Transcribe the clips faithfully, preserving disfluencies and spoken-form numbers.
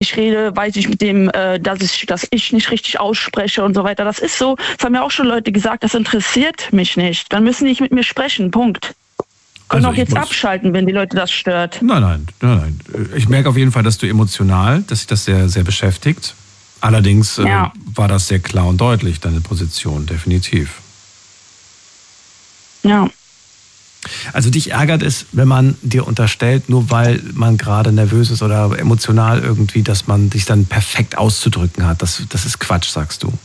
ich rede, weiß ich mit dem, äh, dass ich, dass ich nicht richtig ausspreche und so weiter. Das ist so, das haben mir auch schon Leute gesagt, das interessiert mich nicht. Dann müssen die nicht mit mir sprechen, Punkt. Können Also auch jetzt muss, abschalten, wenn die Leute das stört. Nein, nein, nein, nein. Ich merke auf jeden Fall, dass du emotional, dass dich das sehr, sehr beschäftigt. Allerdings ja. äh, war das sehr klar und deutlich, deine Position, definitiv. Ja. Also dich ärgert es, wenn man dir unterstellt, nur weil man gerade nervös ist oder emotional irgendwie, dass man sich dann perfekt auszudrücken hat. Das, das ist Quatsch, sagst du.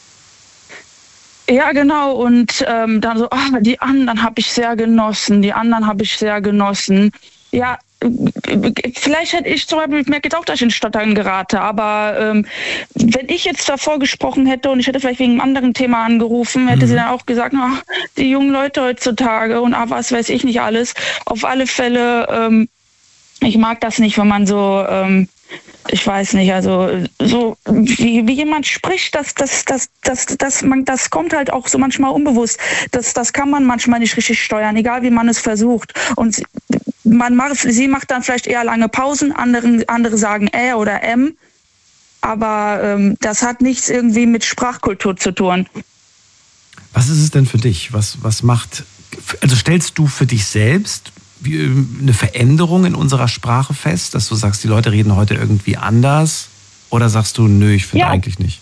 Ja, genau. Und ähm, dann so, oh, die anderen habe ich sehr genossen, die anderen habe ich sehr genossen. Ja, vielleicht hätte ich zum Beispiel, ich merke jetzt auch, dass ich in Stottern gerate, aber ähm, wenn ich jetzt davor gesprochen hätte und ich hätte vielleicht wegen einem anderen Thema angerufen, hätte mhm. sie dann auch gesagt, ach, die jungen Leute heutzutage und ach, was weiß ich nicht alles. Auf alle Fälle, ähm, ich mag das nicht, wenn man so... Ähm, ich weiß nicht, also so wie, wie jemand spricht, das, das, das, das, das, man, das kommt halt auch so manchmal unbewusst. Das, das kann man manchmal nicht richtig steuern, egal wie man es versucht. Und man macht, sie macht dann vielleicht eher lange Pausen, andere, andere sagen Ä oder M, aber ähm, das hat nichts irgendwie mit Sprachkultur zu tun. Was ist es denn für dich? Was, was macht, also stellst du für dich selbst eine Veränderung in unserer Sprache fest, dass du sagst, die Leute reden heute irgendwie anders? Oder sagst du, nö, ich finde ja. eigentlich nicht?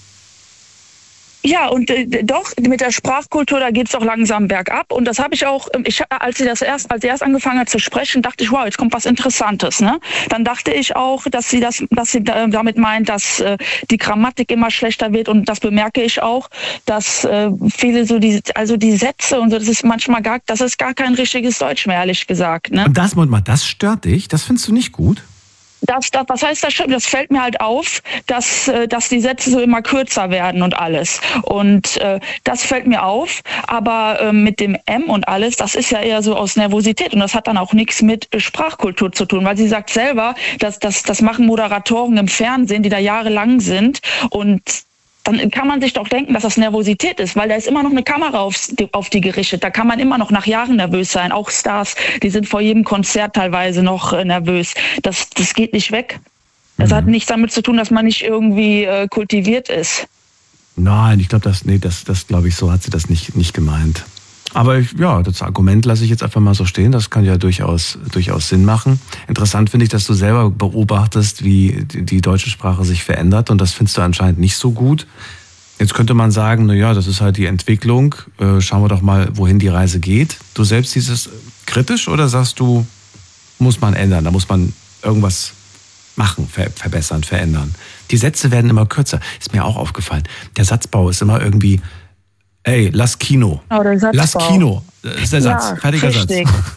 Ja, und äh, doch, mit der Sprachkultur, da geht es doch langsam bergab. Und das habe ich auch, ich, als sie das erst, als sie erst angefangen hat zu sprechen, dachte ich, wow, jetzt kommt was Interessantes. Ne? Dann dachte ich auch, dass sie das, dass sie damit meint, dass äh, die Grammatik immer schlechter wird. Und das bemerke ich auch, dass äh, viele so die, also die Sätze und so, das ist manchmal gar, das ist gar kein richtiges Deutsch mehr, ehrlich gesagt. Ne? Und das, Moment mal, das stört dich? Das findest du nicht gut? Das, das, was heißt das? Das fällt mir halt auf, dass, dass die Sätze so immer kürzer werden und alles. Und äh, das fällt mir auf. Aber äh, mit dem M und alles, das ist ja eher so aus Nervosität. Und das hat dann auch nichts mit Sprachkultur zu tun. Weil sie sagt selber, dass, dass, das machen Moderatoren im Fernsehen, die da jahrelang sind. Und dann kann man sich doch denken, dass das Nervosität ist, weil da ist immer noch eine Kamera aufs, auf die gerichtet. Da kann man immer noch nach Jahren nervös sein. Auch Stars, die sind vor jedem Konzert teilweise noch äh, nervös. Das, das geht nicht weg. Das mhm. hat nichts damit zu tun, dass man nicht irgendwie äh, kultiviert ist. Nein, ich glaube, das, nee, das, das glaube ich, so hat sie das nicht, nicht gemeint. Aber ich, ja, das Argument lasse ich jetzt einfach mal so stehen. Das kann ja durchaus, durchaus Sinn machen. Interessant finde ich, dass du selber beobachtest, wie die, die deutsche Sprache sich verändert. Und das findest du anscheinend nicht so gut. Jetzt könnte man sagen, na ja, das ist halt die Entwicklung. Äh, schauen wir doch mal, wohin die Reise geht. Du selbst siehst es kritisch oder sagst du, muss man ändern? Da muss man irgendwas machen, ver- verbessern, verändern. Die Sätze werden immer kürzer. Ist mir auch aufgefallen. Der Satzbau ist immer irgendwie... Ey, lass Kino. Oh, lass Kino. Das ist der Satz. Ja, fertiger richtig. Satz.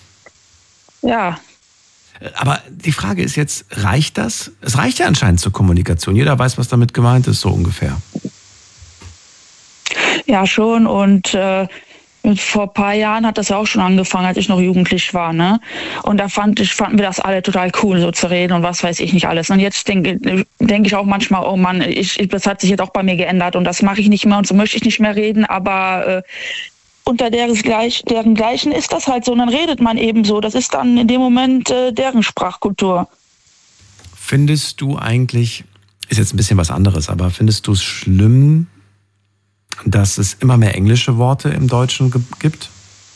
Ja. Aber die Frage ist jetzt, reicht das? Es reicht ja anscheinend zur Kommunikation. Jeder weiß, was damit gemeint ist, so ungefähr. Ja, schon. Und äh, vor ein paar Jahren hat das ja auch schon angefangen, als ich noch jugendlich war, ne? Und da fand ich, fanden wir das alle total cool, so zu reden und was weiß ich nicht alles. Und jetzt denke denk ich auch manchmal, oh Mann, ich, ich, das hat sich jetzt auch bei mir geändert und das mache ich nicht mehr und so möchte ich nicht mehr reden, aber äh, unter deren, gleich, deren Gleichen ist das halt so und dann redet man eben so. Das ist dann in dem Moment äh, deren Sprachkultur. Findest du eigentlich, ist jetzt ein bisschen was anderes, aber findest du es schlimm, dass es immer mehr englische Worte im Deutschen gibt?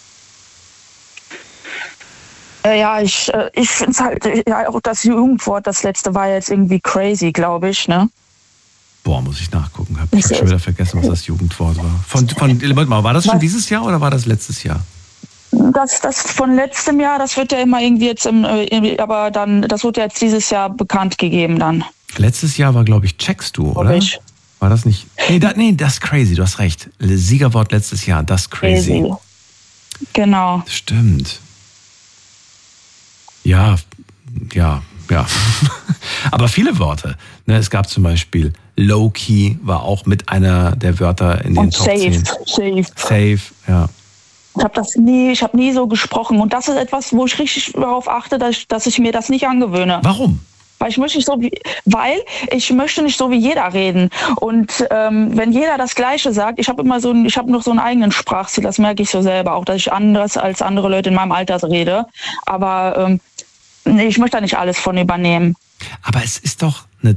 Ja, ich, ich finde es halt, ja, auch das Jugendwort, das letzte war jetzt irgendwie crazy, glaube ich, ne? Boah, muss ich nachgucken. Hab ich hab schon wieder vergessen, was das Jugendwort war. Von, von, war das schon was? Dieses Jahr oder war das letztes Jahr? Das, das von letztem Jahr, das wird ja immer irgendwie jetzt, im, aber dann, das wird ja jetzt dieses Jahr bekannt gegeben dann. Letztes Jahr war, glaube ich, checkst du, oder? Ich. War das nicht? Nee, da, nee, das ist crazy, du hast recht. Siegerwort letztes Jahr, das ist crazy. crazy. Genau. Stimmt. Ja, ja, ja. Aber viele Worte. Ne, es gab zum Beispiel Low-Key, war auch mit einer der Wörter in den und Top safe, zehn. Safe. Safe, ja. Ich habe das nie, ich habe nie so gesprochen. Und das ist etwas, wo ich richtig darauf achte, dass ich, dass ich mir das nicht angewöhne. Warum? Weil ich möchte nicht so wie, weil ich möchte nicht so wie jeder reden. Und ähm, wenn jeder das Gleiche sagt, ich habe immer so, ich habe noch so einen eigenen Sprachstil, das merke ich so selber auch, dass ich anders als andere Leute in meinem Alter rede. Aber ähm, nee, ich möchte da nicht alles von übernehmen. Aber es ist doch eine